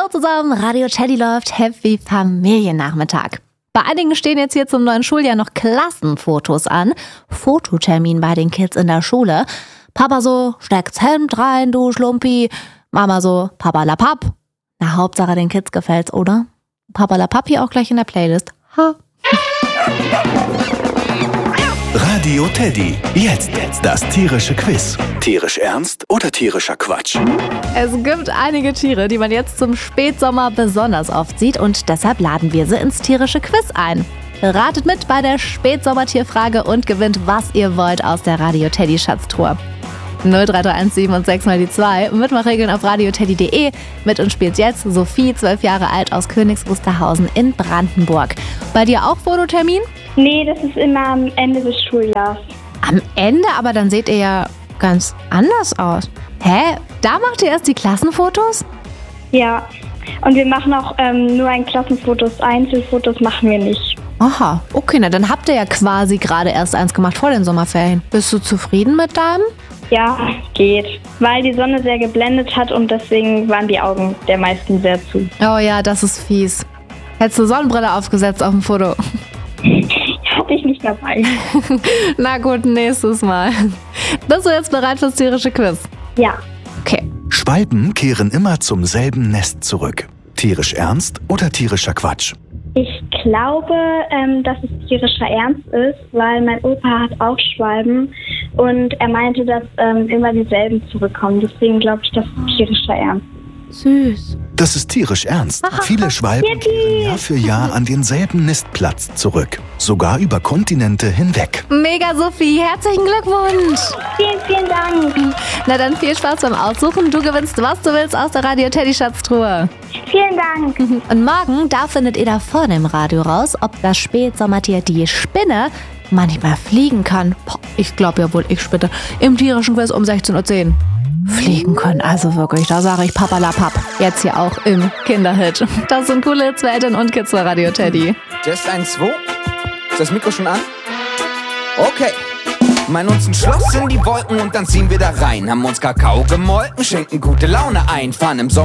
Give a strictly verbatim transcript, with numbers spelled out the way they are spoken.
Hallo zusammen, Radio Teddy läuft, Happy Familiennachmittag. Bei einigen stehen jetzt hier zum neuen Schuljahr noch Klassenfotos an. Fototermin bei den Kids in der Schule. Papa so, steck's Hemd rein, du Schlumpi. Mama so, Papa la Papp. Na, Hauptsache den Kids gefällt's, oder? Papa la Papp hier auch gleich in der Playlist. Ha. Radio Teddy. Jetzt das tierische Quiz. Tierisch ernst oder tierischer Quatsch? Es gibt einige Tiere, die man jetzt zum Spätsommer besonders oft sieht und deshalb laden wir sie ins tierische Quiz ein. Ratet mit bei der Spätsommertierfrage und gewinnt, was ihr wollt aus der Radio Teddy Schatztruhe. null drei drei eins sieben und sechs mal die zwei. Mitmachregeln auf radioteddy punkt de. Mit uns spielt jetzt Sophie, zwölf Jahre alt, aus Königs Wusterhausen in Brandenburg. Bei dir auch Fototermin? Nee, das ist immer am Ende des Schuljahres. Am Ende? Aber dann seht ihr ja ganz anders aus. Hä? Da macht ihr erst die Klassenfotos? Ja, und wir machen auch ähm, nur ein Klassenfotos. Einzelfotos machen wir nicht. Aha, okay, na dann habt ihr ja quasi gerade erst eins gemacht vor den Sommerferien. Bist du zufrieden mit deinem? Ja, geht. Weil die Sonne sehr geblendet hat und deswegen waren die Augen der meisten sehr zu. Oh ja, das ist fies. Hättest du Sonnenbrille aufgesetzt auf dem Foto? Hatte ich nicht dabei. Na gut, nächstes Mal. Bist du jetzt bereit fürs tierische Quiz? Ja. Okay. Schwalben kehren immer zum selben Nest zurück. Tierisch ernst oder tierischer Quatsch? Ich glaube, ähm, dass es tierischer Ernst ist, weil mein Opa hat auch Schwalben und er meinte, dass ähm, immer dieselben zurückkommen. Deswegen glaube ich, dass es tierischer Ernst ist. Süß. Das ist tierisch ernst. Viele Schwalben kehren Jahr für Jahr an denselben Nistplatz zurück. Sogar über Kontinente hinweg. Mega, Sophie. Herzlichen Glückwunsch. Vielen, vielen Dank. Na dann viel Spaß beim Aussuchen. Du gewinnst, was du willst aus der Radio Teddy Schatztruhe. Vielen Dank. Und morgen, da findet ihr da vorne im Radio raus, ob das Spätsommertier die Spinne manchmal fliegen kann. Boah, ich glaube ja wohl, ich Spinne. Im tierischen Quiz um sechzehn Uhr zehn. Fliegen können, also wirklich, da sage ich Papa la Papp. Jetzt hier auch im Kinderhit. Das sind coole Hits für Eltern und Kids bei Radio Teddy. Test eins, zwei. Ist das Mikro schon an? Okay. Mein uns ein Schloss in die Wolken und dann ziehen wir da rein. Haben uns Kakao gemolken, schenken gute Laune ein. Fahren im Sommer